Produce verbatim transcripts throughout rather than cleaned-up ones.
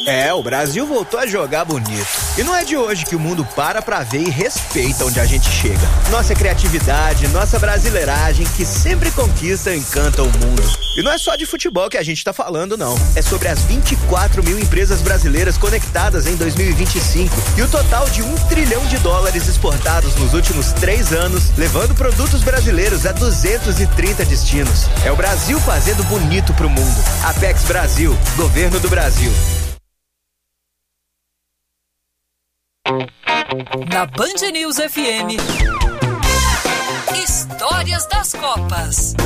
É, o Brasil voltou a jogar bonito. E não é de hoje que o mundo para pra ver e respeita onde a gente chega. Nossa criatividade, nossa brasileiragem, que sempre conquista e encanta o mundo. E não é só de futebol que a gente tá falando, não. É sobre as vinte e quatro mil empresas brasileiras conectadas em dois mil e vinte e cinco e o total de um trilhão de dólares exportados nos últimos três anos, levando produtos brasileiros a duzentos e trinta destinos. É o Brasil fazendo bonito pro mundo. Apex Brasil, Governo do Brasil. Na Band News F M, Histórias das Copas.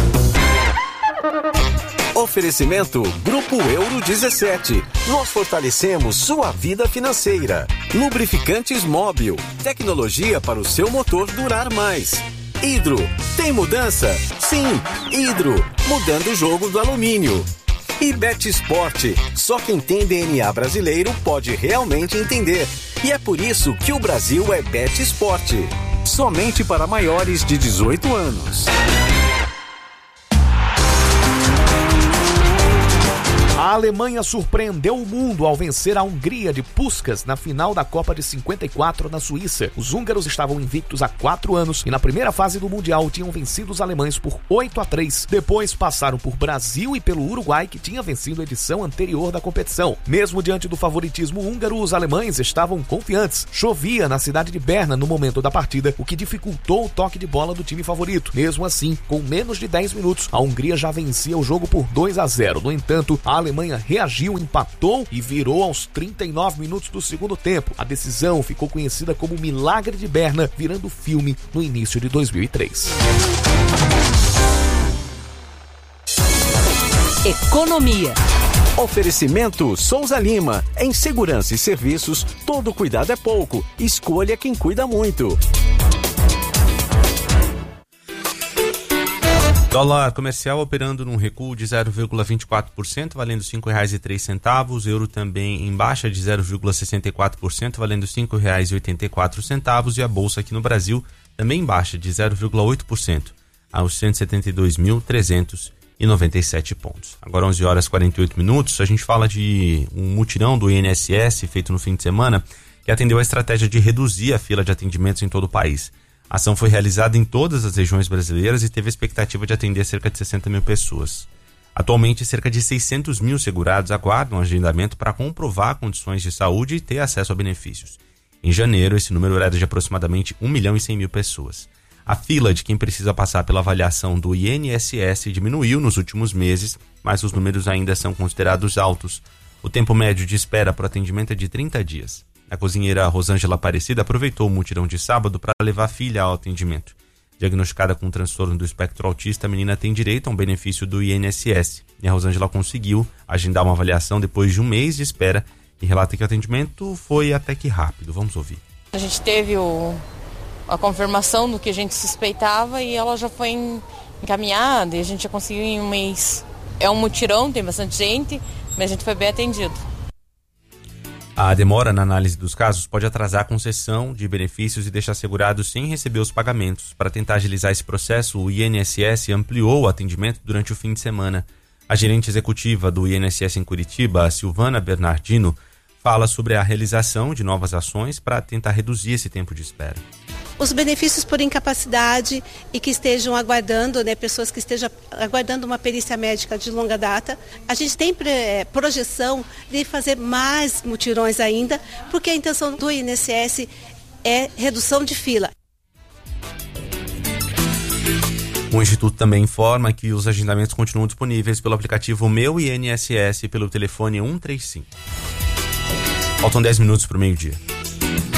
Oferecimento Grupo Euro dezessete. Nós fortalecemos sua vida financeira. Lubrificantes Móbil. Tecnologia para o seu motor durar mais. Hidro. Tem mudança? Sim. Hidro. Mudando o jogo do alumínio. E Bet Sport. Só quem tem D N A brasileiro pode realmente entender. E é por isso que o Brasil é Bet Sport. Somente para maiores de dezoito anos. A Alemanha surpreendeu o mundo ao vencer a Hungria de Puskás na final da Copa de cinquenta e quatro na Suíça. Os húngaros estavam invictos há quatro anos e na primeira fase do Mundial tinham vencido os alemães por oito a três. Depois passaram por Brasil e pelo Uruguai, que tinha vencido a edição anterior da competição. Mesmo diante do favoritismo húngaro, os alemães estavam confiantes. Chovia na cidade de Berna no momento da partida, o que dificultou o toque de bola do time favorito. Mesmo assim, com menos de dez minutos, a Hungria já vencia o jogo por dois a zero. No entanto, a Alemanha A Alemanha reagiu, empatou e virou aos trinta e nove minutos do segundo tempo. A decisão ficou conhecida como Milagre de Berna, virando filme no início de dois mil e três. Economia. Oferecimento Souza Lima. Em segurança e serviços, todo cuidado é pouco. Escolha quem cuida muito. Dólar comercial operando num recuo de zero vírgula vinte e quatro por cento, valendo cinco reais e três centavos. Euro também em baixa de zero vírgula sessenta e quatro por cento, valendo cinco reais e oitenta e quatro centavos. E a bolsa aqui no Brasil também em baixa de zero vírgula oito por cento, aos cento e setenta e dois mil trezentos e noventa e sete pontos. Agora onze horas e quarenta e oito minutos, a gente fala de um mutirão do I N S S feito no fim de semana, que atendeu a estratégia de reduzir a fila de atendimentos em todo o país. A ação foi realizada em todas as regiões brasileiras e teve a expectativa de atender cerca de sessenta mil pessoas. Atualmente, cerca de seiscentos mil segurados aguardam agendamento para comprovar condições de saúde e ter acesso a benefícios. Em janeiro, esse número era de aproximadamente um milhão e cem mil pessoas. A fila de quem precisa passar pela avaliação do I N S S diminuiu nos últimos meses, mas os números ainda são considerados altos. O tempo médio de espera para o atendimento é de trinta dias. A cozinheira Rosângela Aparecida aproveitou o mutirão de sábado para levar a filha ao atendimento. Diagnosticada com transtorno do espectro autista, a menina tem direito a um benefício do I N S S. E a Rosângela conseguiu agendar uma avaliação depois de um mês de espera e relata que o atendimento foi até que rápido. Vamos ouvir. A gente teve o, a confirmação do que a gente suspeitava e ela já foi encaminhada e a gente já conseguiu em um mês. É um mutirão, tem bastante gente, mas a gente foi bem atendido. A demora na análise dos casos pode atrasar a concessão de benefícios e deixar segurados sem receber os pagamentos. Para tentar agilizar esse processo, o I N S S ampliou o atendimento durante o fim de semana. A gerente executiva do I N S S em Curitiba, a Silvana Bernardino, fala sobre a realização de novas ações para tentar reduzir esse tempo de espera. Os benefícios por incapacidade e que estejam aguardando, né, pessoas que estejam aguardando uma perícia médica de longa data. A gente tem é, projeção de fazer mais mutirões ainda, porque a intenção do I N S S é redução de fila. O Instituto também informa que os agendamentos continuam disponíveis pelo aplicativo Meu I N S S e pelo telefone um três cinco. Faltam dez minutos para o meio-dia.